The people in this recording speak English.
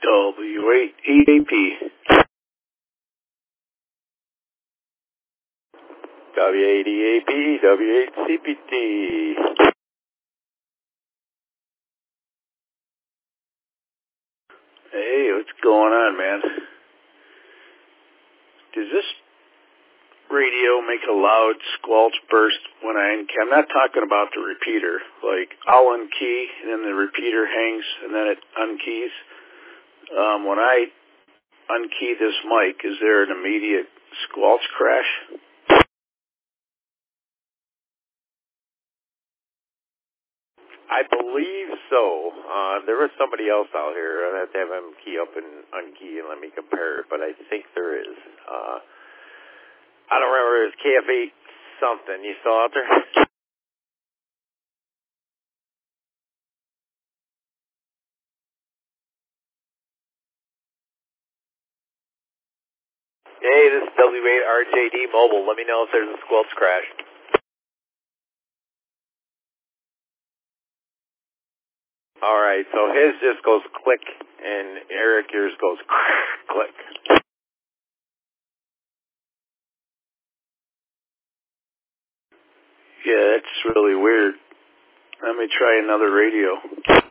W8EAP. W8EAP, W8CPT. Hey, what's going on, man? Does this radio make a loud squelch burst when I unkey? I'm not talking about the repeater. Like, I'll unkey, and then the repeater hangs, and then it unkeys. When I unkey this mic, is there an immediate squelch crash? I believe so. There was somebody else out here. I'd have to have him key up and unkey and let me compare it, but I think there is. I don't remember. It was KF8 something. You still out there? Hey, this is W8RJD Mobile. Let me know if there's a squelch crash. All right, so his just goes click, and Eric, yours goes click. Yeah, that's really weird. Let me try another radio.